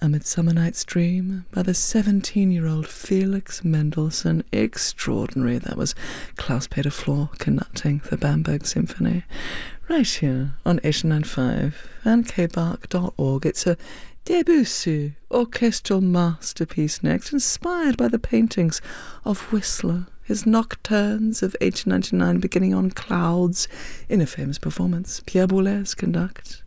A Midsummer Night's Dream by the 17-year-old Felix Mendelssohn. Extraordinary. That was Klaus-Peter Flor conducting the Bamberg Symphony. Right here on 89.5 and kbark.org. It's a Debussy orchestral masterpiece next, inspired by the paintings of Whistler, his Nocturnes of 1899 beginning on clouds in a famous performance Pierre Boulez conducts.